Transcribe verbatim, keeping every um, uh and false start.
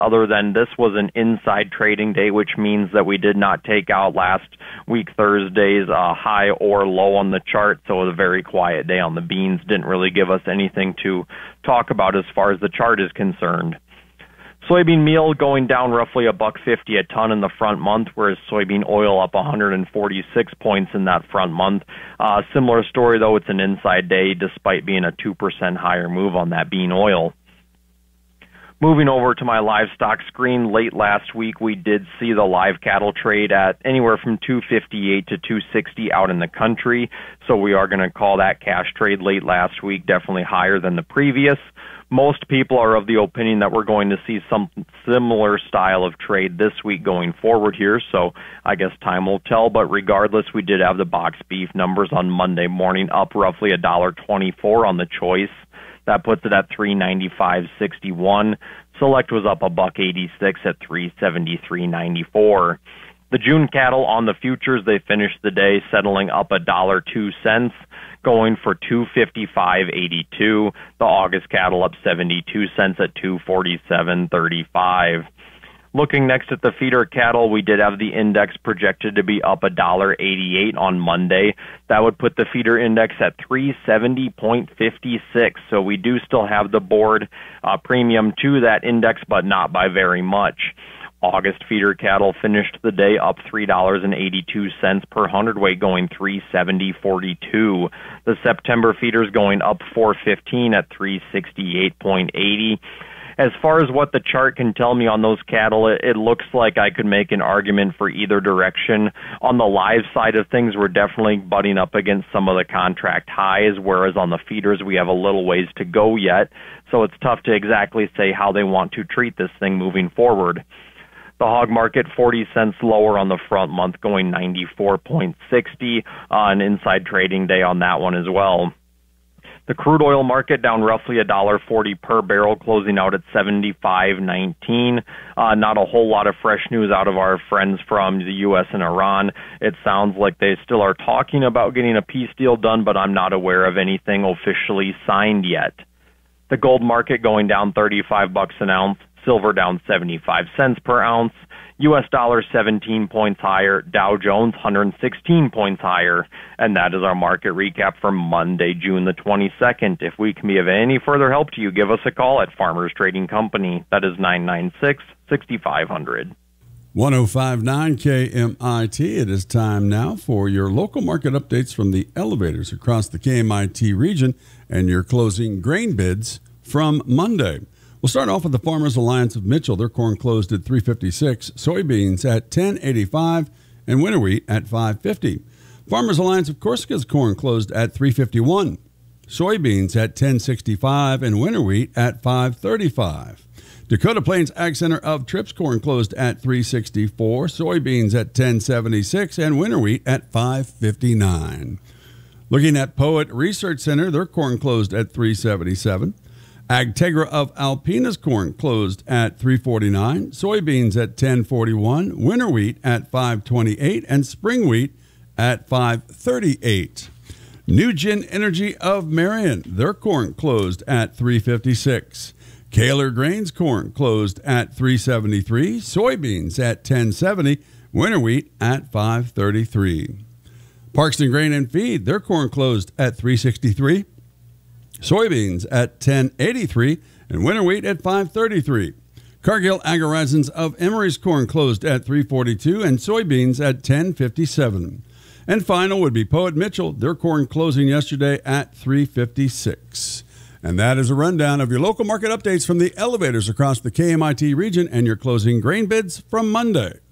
other than this was an inside trading day, which means that we did not take out last week Thursday's uh, high or low on the chart, so it was a very quiet day on the beans. Didn't really give us anything to talk about as far as the chart is concerned. Soybean meal going down roughly a buck fifty a ton in the front month, whereas soybean oil up one hundred forty-six points in that front month. Uh, similar story, though, it's an inside day despite being a two percent higher move on that bean oil. Moving over to my livestock screen, late last week we did see the live cattle trade at anywhere from two fifty-eight to two sixty out in the country, so we are going to call that cash trade late last week definitely higher than the previous. Most people are of the opinion that we're going to see some similar style of trade this week going forward here, so I guess time will tell. But regardless, we did have the box beef numbers on Monday morning up roughly one dollar twenty-four on the choice. That puts it at three ninety-five sixty-one. Select was up a buck eighty-six at three seventy-three ninety-four. The June cattle on the futures, they finished the day settling up a dollar two cents, going for two fifty-five eighty-two. The August cattle up seventy-two cents at two forty-seven thirty-five. Looking next at the feeder cattle, we did have the index projected to be up a dollar eighty-eight on Monday. That would put the feeder index at three seventy point five six. So we do still have the board uh, premium to that index, but not by very much. August feeder cattle finished the day up three dollars and eighty-two cents per hundredweight, going three seventy forty-two. The September feeders going up four fifteen at three sixty-eight point eight zero. As far as what the chart can tell me on those cattle, it, it looks like I could make an argument for either direction. On the live side of things, we're definitely butting up against some of the contract highs, whereas on the feeders, we have a little ways to go yet. So it's tough to exactly say how they want to treat this thing moving forward. The hog market, forty cents lower on the front month, going ninety-four point six zero. Uh, an inside trading day on that one as well. The crude oil market down roughly one dollar forty per barrel, closing out at seventy-five nineteen. Uh, not a whole lot of fresh news out of our friends from the U S and Iran. It sounds like they still are talking about getting a peace deal done, but I'm not aware of anything officially signed yet. The gold market going down thirty-five bucks an ounce. Silver down seventy-five cents per ounce. U S dollar seventeen points higher. Dow Jones one hundred sixteen points higher. And that is our market recap for Monday, June the twenty-second. If we can be of any further help to you, give us a call at Farmers Trading Company. That is nine nine six, six five zero zero. one oh five point nine K M I T. It is time now for your local market updates from the elevators across the K M I T region and your closing grain bids from Monday. We'll start off with the Farmers Alliance of Mitchell. Their corn closed at three fifty-six, soybeans at ten eighty-five, and winter wheat at five fifty. Farmers Alliance of Corsica's corn closed at three fifty-one, soybeans at ten sixty-five, and winter wheat at five thirty-five. Dakota Plains Ag Center of Trips corn closed at three sixty-four, soybeans at ten seventy-six, and winter wheat at five fifty-nine. Looking at Poet Research Center, their corn closed at three seventy-seven. Agtegra of Alpena's corn closed at three forty-nine, soybeans at ten forty-one, winter wheat at five twenty-eight, and spring wheat at five thirty-eight. Nugent Energy of Marion, their corn closed at three fifty-six. Kaler Grains corn closed at three seventy-three, soybeans at ten seventy, winter wheat at five thirty-three. Parkston Grain and Feed, their corn closed at three sixty-three. Soybeans at ten eighty-three, and winter wheat at five thirty-three. Cargill Agrorisons of Emery's corn closed at three forty-two, and soybeans at ten fifty-seven. And final would be Poet Mitchell, their corn closing yesterday at three fifty-six. And that is a rundown of your local market updates from the elevators across the K M I T region and your closing grain bids from Monday.